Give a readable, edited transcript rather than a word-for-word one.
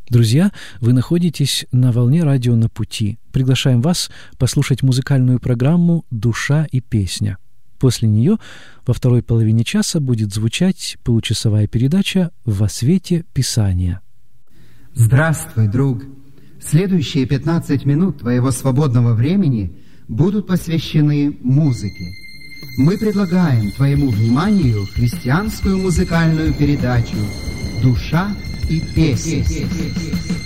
Друзья, вы находитесь на волне радио «На пути». Приглашаем вас послушать музыкальную программу «Душа и песня». После нее во второй половине часа будет звучать получасовая передача «Во свете Писания». Здравствуй, друг! Следующие 15 минут твоего свободного времени будут посвящены музыке. Мы предлагаем твоему вниманию христианскую музыкальную передачу «Душа и песня».